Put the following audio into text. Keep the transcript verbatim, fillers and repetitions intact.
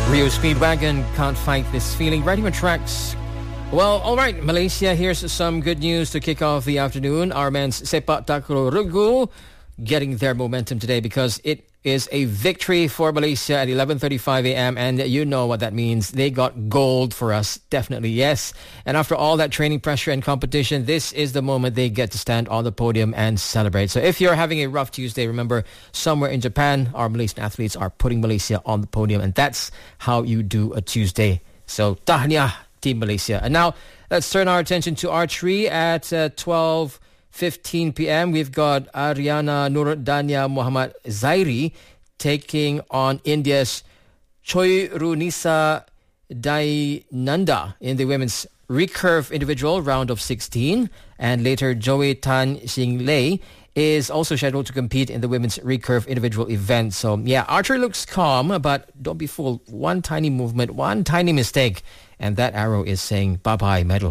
Rio Speedwagon can't fight this feeling. Riding on tracks. Well, all right, Malaysia, here's some good news to kick off the afternoon. Our men's Sepak Takraw Regu getting their momentum today because it is a victory for Malaysia at eleven thirty-five a.m. and you know what that means. They got gold for us, definitely, yes. And after all that training pressure and competition, this is the moment they get to stand on the podium and celebrate. So if you're having a rough Tuesday, remember, somewhere in Japan, our Malaysian athletes are putting Malaysia on the podium, and that's how you do a Tuesday. So tahniah, Team Malaysia. And now let's turn our attention to archery at uh, twelve fifteen p.m. We've got Ariana Nurdania Muhammad Zairi taking on India's Choirunisa Dayananda in the women's recurve individual round of sixteen. And later, Joey Tan Xing Lei is also scheduled to compete in the women's recurve individual event. So, yeah, archery looks calm, but don't be fooled. One tiny movement, one tiny mistake, and that arrow is saying bye-bye medal.